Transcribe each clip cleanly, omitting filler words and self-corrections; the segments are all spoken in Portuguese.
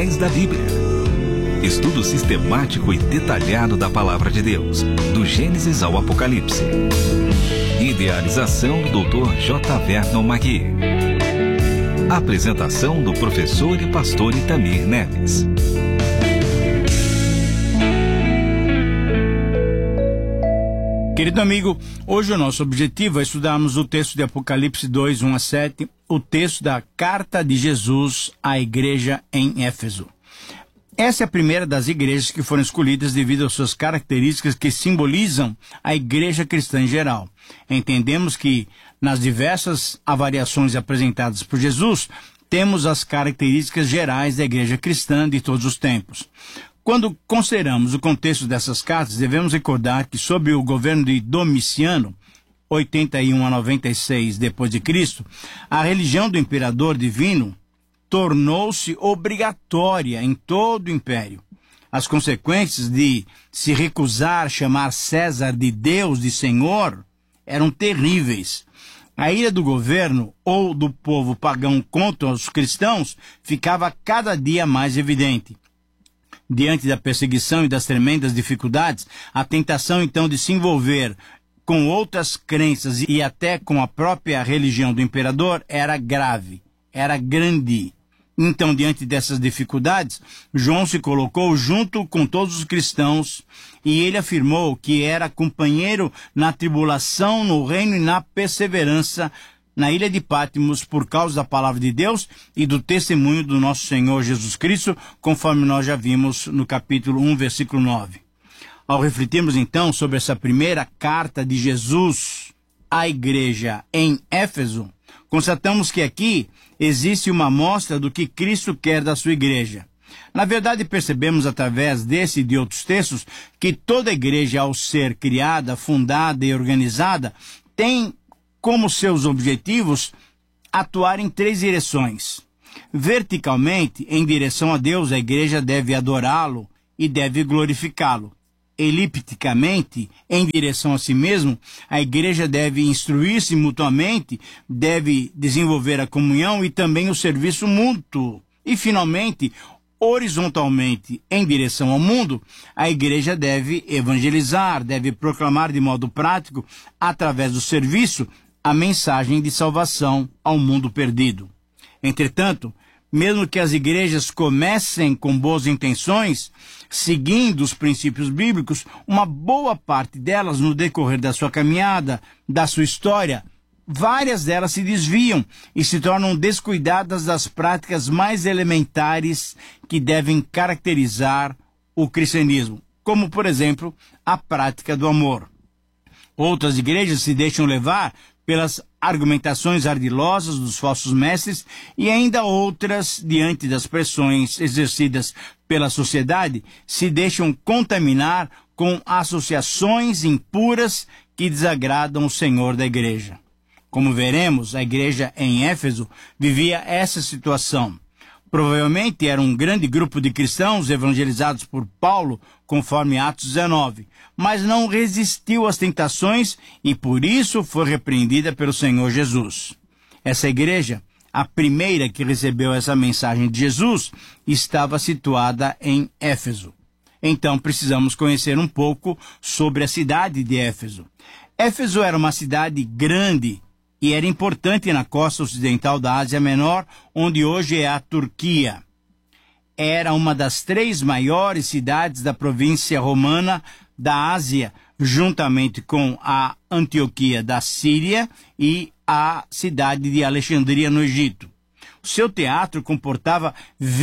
da Bíblia. Estudo sistemático e detalhado da Palavra de Deus, do Gênesis ao Apocalipse. Idealização do Dr. J. Vernon Magui. Apresentação do professor e pastor Itamir Neves. Querido amigo, hoje o nosso objetivo é estudarmos o texto de Apocalipse 2, 1 a 7, o texto da Carta de Jesus à igreja em Éfeso. Essa é a primeira das igrejas que foram escolhidas devido às suas características que simbolizam a igreja cristã em geral. Entendemos que, nas diversas avaliações apresentadas por Jesus, temos as características gerais da igreja cristã de todos os tempos. Quando consideramos o contexto dessas cartas, devemos recordar que, sob o governo de Domiciano, 81 a 96 d.C., a religião do imperador divino tornou-se obrigatória em todo o império. As consequências de se recusar chamar César de Deus, de Senhor, eram terríveis. A ira do governo ou do povo pagão contra os cristãos ficava cada dia mais evidente. Diante da perseguição e das tremendas dificuldades, a tentação então de se envolver com outras crenças e até com a própria religião do imperador era grave, era grande. Então, diante dessas dificuldades, João se colocou junto com todos os cristãos e ele afirmou que era companheiro na tribulação, no reino e na perseverança na ilha de Patmos por causa da palavra de Deus e do testemunho do nosso Senhor Jesus Cristo, conforme nós já vimos no capítulo 1, versículo 9. Ao refletirmos então sobre essa primeira carta de Jesus à igreja em Éfeso, constatamos que aqui existe uma amostra do que Cristo quer da sua igreja. Na verdade, percebemos através desse e de outros textos que toda igreja, ao ser criada, fundada e organizada, tem como seus objetivos atuar em três direções. Verticalmente, em direção a Deus, a igreja deve adorá-lo e deve glorificá-lo. Elipticamente, em direção a si mesmo, a igreja deve instruir-se mutuamente, deve desenvolver a comunhão e também o serviço mútuo. E, finalmente, horizontalmente, em direção ao mundo, a igreja deve evangelizar, deve proclamar de modo prático, através do serviço, a mensagem de salvação ao mundo perdido. Entretanto, mesmo que as igrejas comecem com boas intenções, seguindo os princípios bíblicos, uma boa parte delas, no decorrer da sua caminhada, da sua história, várias delas se desviam e se tornam descuidadas das práticas mais elementares que devem caracterizar o cristianismo, como, por exemplo, a prática do amor. Outras igrejas se deixam levar pelas argumentações ardilosas dos falsos mestres e ainda outras, diante das pressões exercidas pela sociedade, se deixam contaminar com associações impuras que desagradam o Senhor da igreja. Como veremos, a igreja em Éfeso vivia essa situação. Provavelmente era um grande grupo de cristãos evangelizados por Paulo, conforme Atos 19, mas não resistiu às tentações e por isso foi repreendida pelo Senhor Jesus. Essa igreja, a primeira que recebeu essa mensagem de Jesus, estava situada em Éfeso. Então precisamos conhecer um pouco sobre a cidade de Éfeso. Éfeso era uma cidade grande e era importante na costa ocidental da Ásia Menor, onde hoje é a Turquia. Era uma das 3 maiores cidades da província romana da Ásia, juntamente com a Antioquia da Síria e a cidade de Alexandria, no Egito. O seu teatro comportava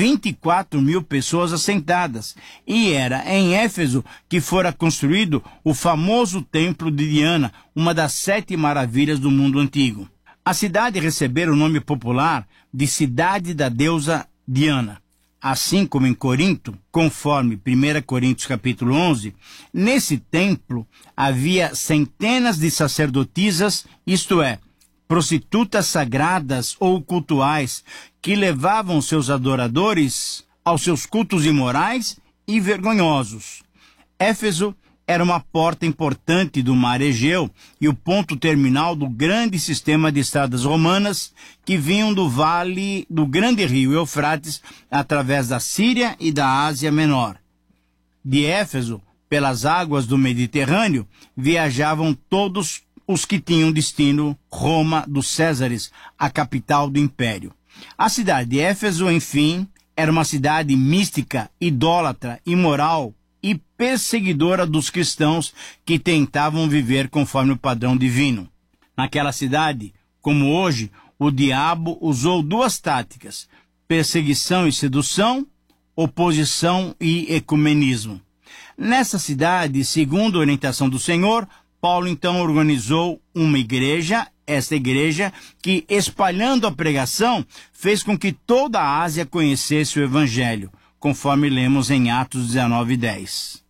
24 mil pessoas assentadas, e era em Éfeso que fora construído o famoso Templo de Diana, uma das 7 maravilhas do mundo antigo. A cidade recebera o nome popular de Cidade da Deusa Diana. Assim como em Corinto, conforme 1 Coríntios capítulo 11, nesse templo havia centenas de sacerdotisas, isto é, prostitutas sagradas ou cultuais, que levavam seus adoradores aos seus cultos imorais e vergonhosos. Éfeso era uma porta importante do mar Egeu e o ponto terminal do grande sistema de estradas romanas que vinham do vale do grande rio Eufrates através da Síria e da Ásia Menor. De Éfeso, pelas águas do Mediterrâneo, viajavam todos os que tinham destino Roma dos Césares, a capital do império. A cidade de Éfeso, enfim, era uma cidade mística, idólatra, imoral e perseguidora dos cristãos que tentavam viver conforme o padrão divino. Naquela cidade, como hoje, o diabo usou duas táticas: perseguição e sedução, oposição e ecumenismo. Nessa cidade, segundo a orientação do Senhor, Paulo então organizou uma igreja, esta igreja que, espalhando a pregação, fez com que toda a Ásia conhecesse o Evangelho, conforme lemos em Atos 19:10.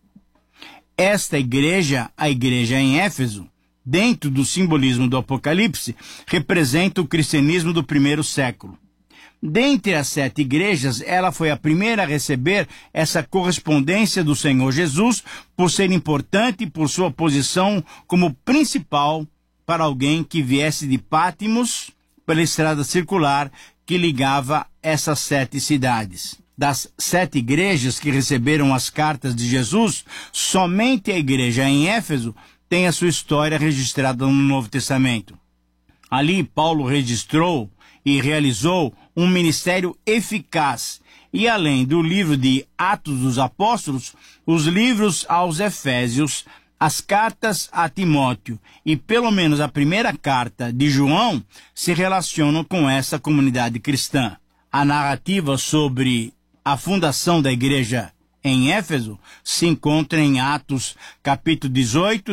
Esta igreja, a igreja em Éfeso, dentro do simbolismo do Apocalipse, representa o cristianismo do primeiro século. Dentre as 7 igrejas, ela foi a primeira a receber essa correspondência do Senhor Jesus, por ser importante por sua posição como principal para alguém que viesse de Pátimos pela estrada circular que ligava essas 7 cidades. Das 7 igrejas que receberam as cartas de Jesus, somente a igreja em Éfeso tem a sua história registrada no Novo Testamento. Ali, Paulo registrou e realizou um ministério eficaz. E além do livro de Atos dos Apóstolos, os livros aos Efésios, as cartas a Timóteo e pelo menos a primeira carta de João se relacionam com essa comunidade cristã. A narrativa sobre a fundação da igreja em Éfeso se encontra em Atos capítulo 18,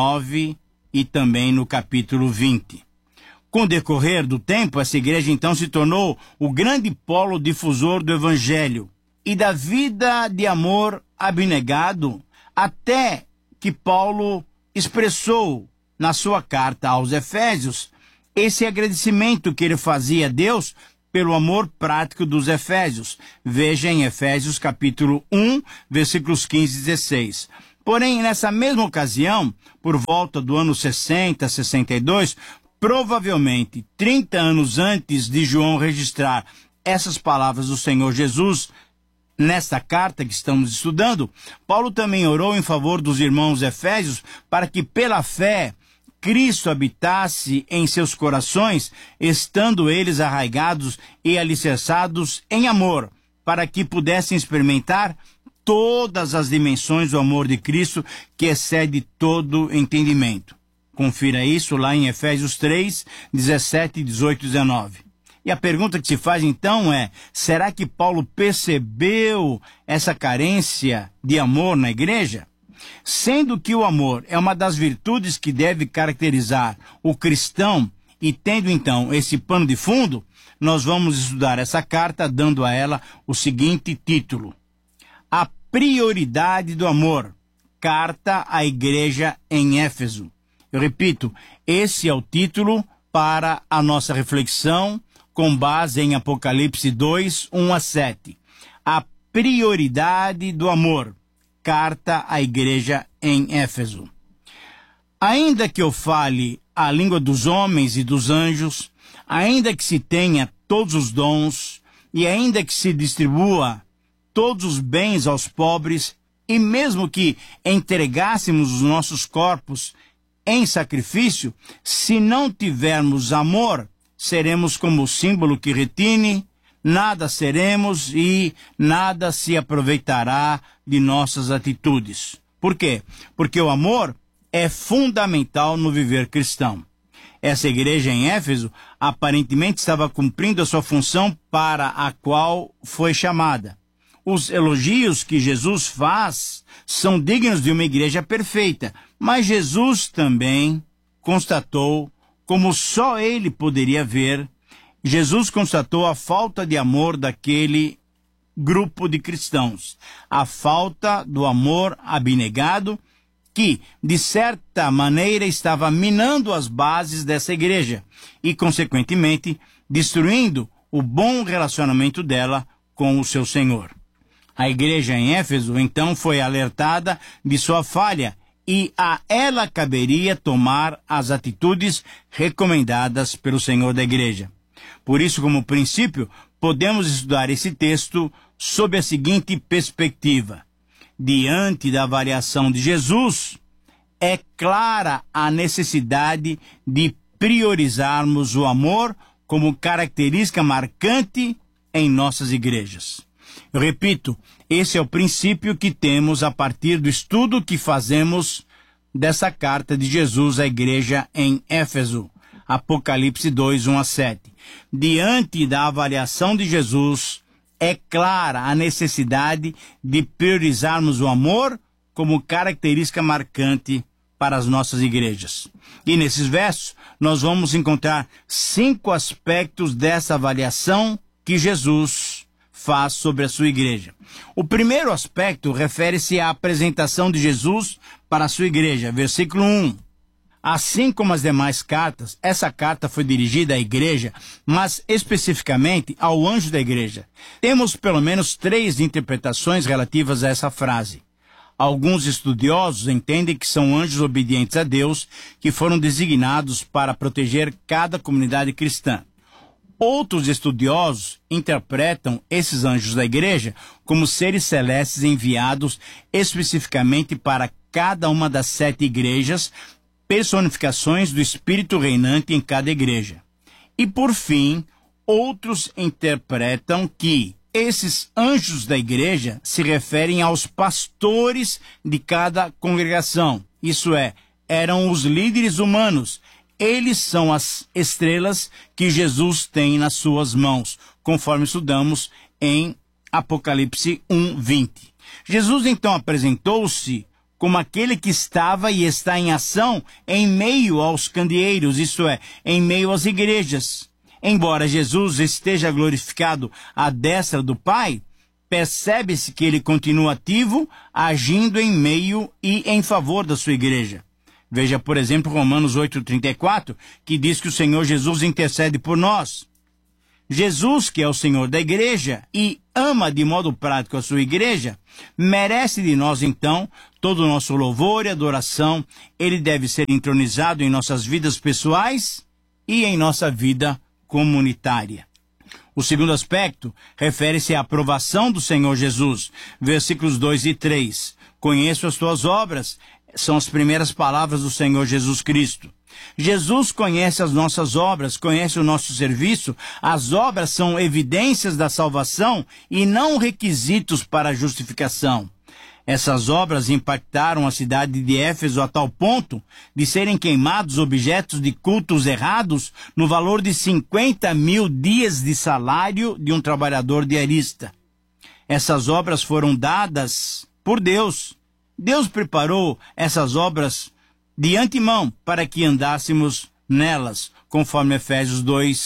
19 e também no capítulo 20. Com o decorrer do tempo, essa igreja então se tornou o grande polo difusor do Evangelho e da vida de amor abnegado, até que Paulo expressou na sua carta aos Efésios esse agradecimento que ele fazia a Deus pelo amor prático dos Efésios. Veja em Efésios capítulo 1, versículos 15 e 16. Porém, nessa mesma ocasião, por volta do ano 60, 62, provavelmente 30 anos antes de João registrar essas palavras do Senhor Jesus, nesta carta que estamos estudando, Paulo também orou em favor dos irmãos efésios para que, pela fé, Cristo habitasse em seus corações, estando eles arraigados e alicerçados em amor, para que pudessem experimentar todas as dimensões do amor de Cristo, que excede todo entendimento. Confira isso lá em Efésios 3, 17, 18 e 19. E a pergunta que se faz então é: será que Paulo percebeu essa carência de amor na igreja? Sendo que o amor é uma das virtudes que deve caracterizar o cristão, e tendo então esse pano de fundo, nós vamos estudar essa carta dando a ela o seguinte título: A prioridade do amor, carta à igreja em Éfeso. Eu repito, esse é o título para a nossa reflexão com base em Apocalipse 2, 1 a 7. A prioridade do amor, carta à igreja em Éfeso. Ainda que eu fale a língua dos homens e dos anjos, ainda que se tenha todos os dons, e ainda que se distribua todos os bens aos pobres, e mesmo que entregássemos os nossos corpos em sacrifício, se não tivermos amor, seremos como o símbolo que retine, nada seremos e nada se aproveitará de nossas atitudes. Por quê? Porque o amor é fundamental no viver cristão. Essa igreja em Éfeso aparentemente estava cumprindo a sua função para a qual foi chamada. Os elogios que Jesus faz são dignos de uma igreja perfeita, mas Jesus também constatou, como só ele poderia ver, Jesus constatou a falta de amor daquele grupo de cristãos, a falta do amor abnegado que, de certa maneira, estava minando as bases dessa igreja e, consequentemente, destruindo o bom relacionamento dela com o seu Senhor. A igreja em Éfeso, então, foi alertada de sua falha e a ela caberia tomar as atitudes recomendadas pelo Senhor da igreja. Por isso, como princípio, podemos estudar esse texto sob a seguinte perspectiva: diante da avaliação de Jesus, é clara a necessidade de priorizarmos o amor como característica marcante em nossas igrejas. Eu repito, esse é o princípio que temos a partir do estudo que fazemos dessa carta de Jesus à igreja em Éfeso, Apocalipse 2, 1-7. Diante da avaliação de Jesus, é clara a necessidade de priorizarmos o amor como característica marcante para as nossas igrejas. E nesses versos, nós vamos encontrar 5 aspectos dessa avaliação que Jesus faz sobre a sua igreja. O primeiro aspecto refere-se à apresentação de Jesus para a sua igreja. Versículo 1. Assim como as demais cartas, essa carta foi dirigida à igreja, mas especificamente ao anjo da igreja. Temos pelo menos 3 interpretações relativas a essa frase. Alguns estudiosos entendem que são anjos obedientes a Deus que foram designados para proteger cada comunidade cristã. Outros estudiosos interpretam esses anjos da igreja como seres celestes enviados especificamente para cada uma das 7 igrejas, personificações do Espírito reinante em cada igreja. E por fim, outros interpretam que esses anjos da igreja se referem aos pastores de cada congregação. Isso é, eram os líderes humanos. Eles são as estrelas que Jesus tem nas suas mãos, conforme estudamos em Apocalipse 1:20. Jesus então apresentou-se como aquele que estava e está em ação em meio aos candeeiros, isto é, em meio às igrejas. Embora Jesus esteja glorificado à destra do Pai, percebe-se que ele continua ativo, agindo em meio e em favor da sua igreja. Veja, por exemplo, Romanos 8:34, que diz que o Senhor Jesus intercede por nós. Jesus, que é o Senhor da igreja e ama de modo prático a sua igreja, merece de nós, então, todo o nosso louvor e adoração. Ele deve ser entronizado em nossas vidas pessoais e em nossa vida comunitária. O segundo aspecto refere-se à aprovação do Senhor Jesus. Versículos 2 e 3. Conheço as tuas obras. São as primeiras palavras do Senhor Jesus Cristo. Jesus conhece as nossas obras, conhece o nosso serviço. As obras são evidências da salvação e não requisitos para a justificação. Essas obras impactaram a cidade de Éfeso a tal ponto de serem queimados objetos de cultos errados no valor de 50.000 dias de salário de um trabalhador diarista. Essas obras foram dadas por Deus. Deus preparou essas obras de antemão para que andássemos nelas, conforme Efésios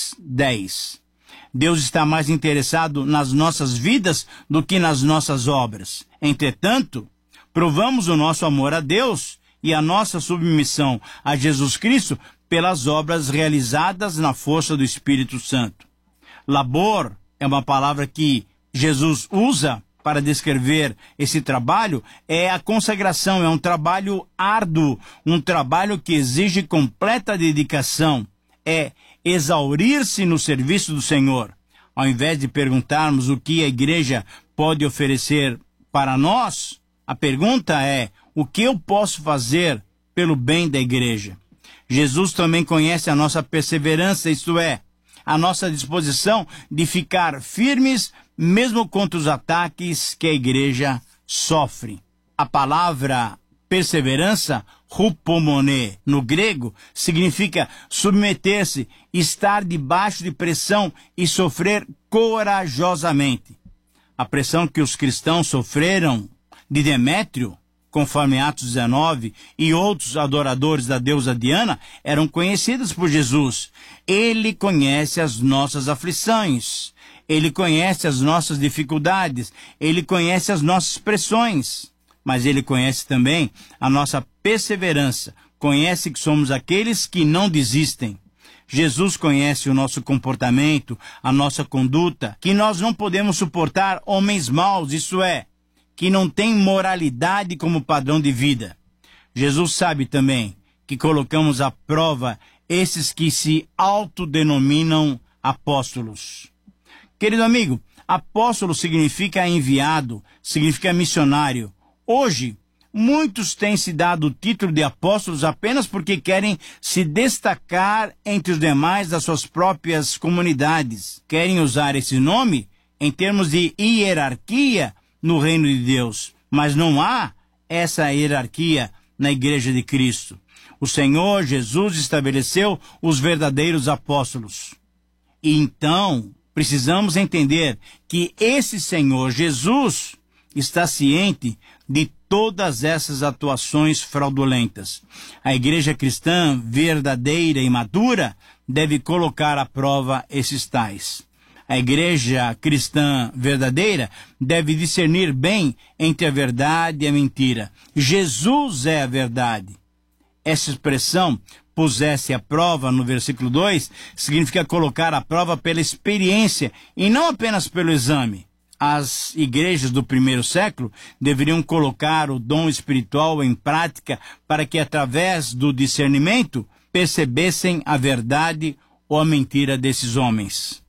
2:10. Deus está mais interessado nas nossas vidas do que nas nossas obras. Entretanto, provamos o nosso amor a Deus e a nossa submissão a Jesus Cristo pelas obras realizadas na força do Espírito Santo. Labor é uma palavra que Jesus usa para descrever esse trabalho. É a consagração, é um trabalho árduo, um trabalho que exige completa dedicação. É exaurir-se no serviço do Senhor. Ao invés de perguntarmos o que a igreja pode oferecer para nós, a pergunta é: o que eu posso fazer pelo bem da igreja? Jesus também conhece a nossa perseverança, isto é, a nossa disposição de ficar firmes mesmo contra os ataques que a igreja sofre. A palavra perseverança, hupomone, no grego, significa submeter-se, estar debaixo de pressão e sofrer corajosamente. A pressão que os cristãos sofreram de Demétrio, conforme Atos 19, e outros adoradores da deusa Diana, eram conhecidas por Jesus. Ele conhece as nossas aflições, ele conhece as nossas dificuldades, ele conhece as nossas pressões, mas ele conhece também a nossa perseverança, conhece que somos aqueles que não desistem. Jesus conhece o nosso comportamento, a nossa conduta, que nós não podemos suportar homens maus, isso é, que não têm moralidade como padrão de vida. Jesus sabe também que colocamos à prova esses que se autodenominam apóstolos. Querido amigo, apóstolo significa enviado, significa missionário. Hoje, muitos têm se dado o título de apóstolos apenas porque querem se destacar entre os demais das suas próprias comunidades. Querem usar esse nome em termos de hierarquia no reino de Deus, mas não há essa hierarquia na Igreja de Cristo. O Senhor Jesus estabeleceu os verdadeiros apóstolos. E então, precisamos entender que esse Senhor Jesus está ciente de todas essas atuações fraudulentas. A igreja cristã verdadeira e madura deve colocar à prova esses tais. A igreja cristã verdadeira deve discernir bem entre a verdade e a mentira. Jesus é a verdade. Essa expressão, pusesse à prova, no versículo 2, significa colocar à prova pela experiência e não apenas pelo exame. As igrejas do primeiro século deveriam colocar o dom espiritual em prática para que, através do discernimento, percebessem a verdade ou a mentira desses homens.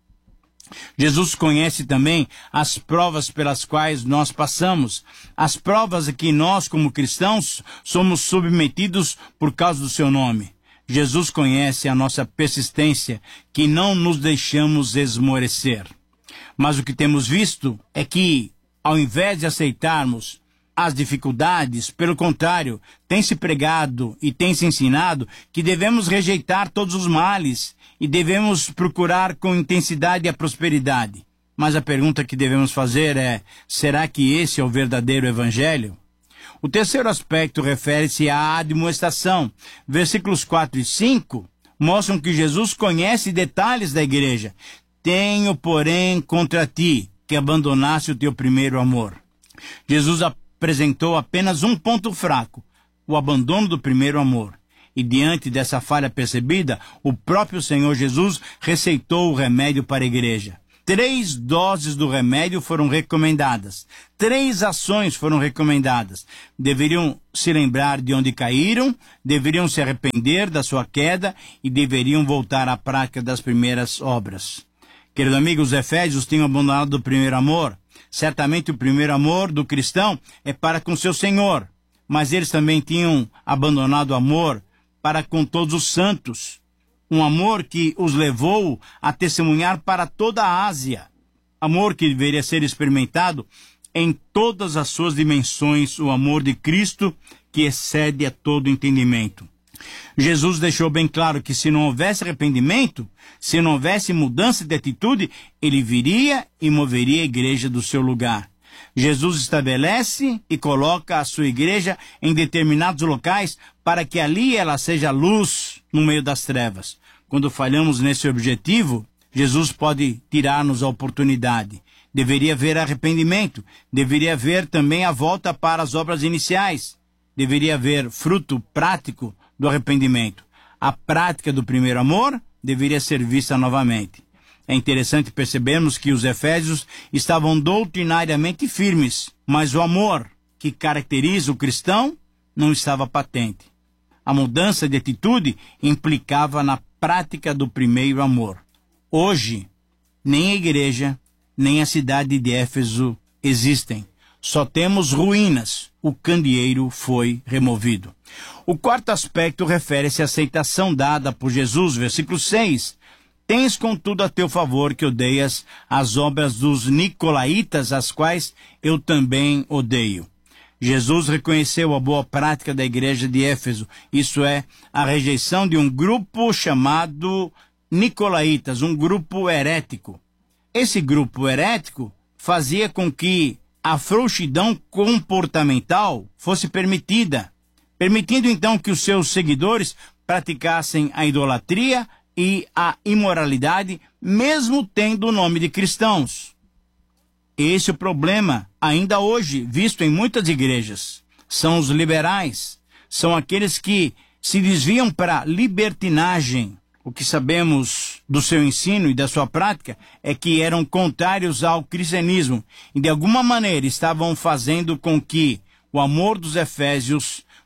Jesus conhece também as provas pelas quais nós passamos, as provas a que nós, como cristãos, somos submetidos por causa do seu nome. Jesus conhece a nossa persistência, que não nos deixamos esmorecer. Mas o que temos visto é que, ao invés de aceitarmos as dificuldades, pelo contrário, tem se pregado e tem se ensinado que devemos rejeitar todos os males e devemos procurar com intensidade a prosperidade. Mas a pergunta que devemos fazer é: será que esse é o verdadeiro evangelho? O terceiro aspecto refere-se à admoestação. Versículos 4 e 5 mostram que Jesus conhece detalhes da igreja. Tenho, porém, contra ti, que abandonasse o teu primeiro amor. Jesus apresentou apenas um ponto fraco, o abandono do primeiro amor. E diante dessa falha percebida, o próprio Senhor Jesus receitou o remédio para a igreja. 3 doses do remédio foram recomendadas. 3 ações foram recomendadas. Deveriam se lembrar de onde caíram, deveriam se arrepender da sua queda e deveriam voltar à prática das primeiras obras. Querido amigo, os efésios tinham abandonado o primeiro amor. Certamente o primeiro amor do cristão é para com seu Senhor, mas eles também tinham abandonado o amor para com todos os santos. Um amor que os levou a testemunhar para toda a Ásia. Amor que deveria ser experimentado em todas as suas dimensões, o amor de Cristo que excede a todo entendimento. Jesus deixou bem claro que se não houvesse arrependimento, se não houvesse mudança de atitude, ele viria e moveria a igreja do seu lugar. Jesus estabelece e coloca a sua igreja em determinados locais para que ali ela seja luz no meio das trevas. Quando falhamos nesse objetivo, Jesus pode tirar-nos a oportunidade. Deveria haver arrependimento, deveria haver também a volta para as obras iniciais, deveria haver fruto prático do arrependimento. A prática do primeiro amor deveria ser vista novamente. É interessante percebermos que os efésios estavam doutrinariamente firmes, mas o amor que caracteriza o cristão não estava patente. A mudança de atitude implicava na prática do primeiro amor. Hoje, nem a igreja, nem a cidade de Éfeso existem. Só temos ruínas. O candeeiro foi removido. O quarto aspecto refere-se à aceitação dada por Jesus, versículo 6. Tens, contudo, a teu favor que odeias as obras dos nicolaítas, as quais eu também odeio. Jesus reconheceu a boa prática da igreja de Éfeso, isso é, a rejeição de um grupo chamado nicolaítas, um grupo herético. Esse grupo herético fazia com que a frouxidão comportamental fosse permitida, permitindo então que os seus seguidores praticassem a idolatria e a imoralidade, mesmo tendo o nome de cristãos. Esse é o problema, ainda hoje, visto em muitas igrejas. São os liberais, são aqueles que se desviam para a libertinagem. O que sabemos do seu ensino e da sua prática é que eram contrários ao cristianismo e de alguma maneira estavam fazendo com que o amor dos efésios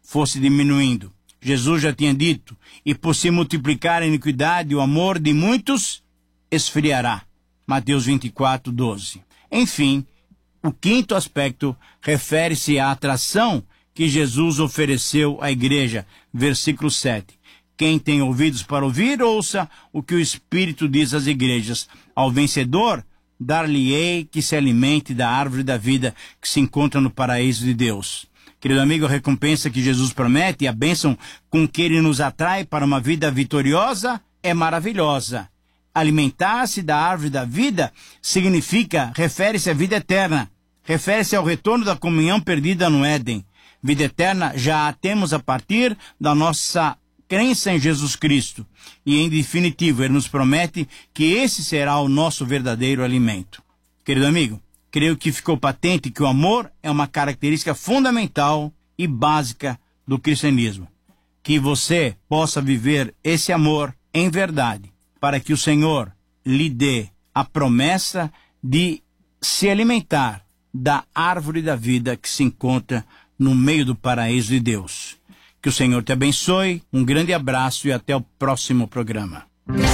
fosse diminuindo. Jesus já tinha dito: e por se multiplicar a iniquidade, o amor de muitos esfriará. Mateus 24, 12. Enfim, o quinto aspecto refere-se à atração que Jesus ofereceu à igreja. Versículo 7. Quem tem ouvidos para ouvir, ouça o que o Espírito diz às igrejas. Ao vencedor, dar-lhe-ei que se alimente da árvore da vida que se encontra no paraíso de Deus. Querido amigo, a recompensa que Jesus promete e a bênção com que ele nos atrai para uma vida vitoriosa é maravilhosa. Alimentar-se da árvore da vida refere-se à vida eterna, refere-se ao retorno da comunhão perdida no Éden. Vida eterna já a temos a partir da nossa crença em Jesus Cristo. E, em definitivo, ele nos promete que esse será o nosso verdadeiro alimento. Querido amigo, creio que ficou patente que o amor é uma característica fundamental e básica do cristianismo. Que você possa viver esse amor em verdade, para que o Senhor lhe dê a promessa de se alimentar da árvore da vida que se encontra no meio do paraíso de Deus. Que o Senhor te abençoe, um grande abraço e até o próximo programa.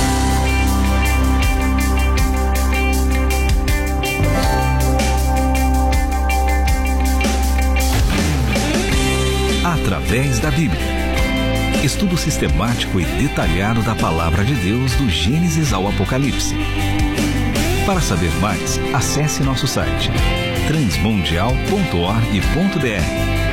Através da Bíblia. Estudo sistemático e detalhado da Palavra de Deus do Gênesis ao Apocalipse. Para saber mais, acesse nosso site transmundial.org.br.